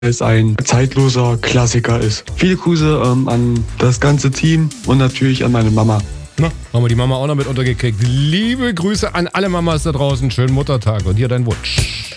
es ein zeitloser Klassiker ist. Viele Grüße an das ganze Team und natürlich an meine Mama. Na, haben wir die Mama auch noch mit untergekriegt. Liebe Grüße an alle Mamas da draußen. Schönen Muttertag und hier dein Wunsch.